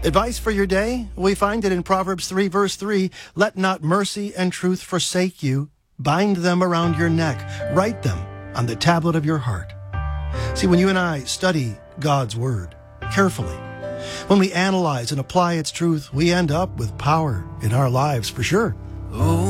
Advice for your day? We find it in Proverbs 3, verse 3. Let not mercy and truth forsake you. Bind them around your neck. Write them on the tablet of your heart. See, when you and I study God's Word carefully, when we analyze and apply its truth, we end up with power in our lives for sure.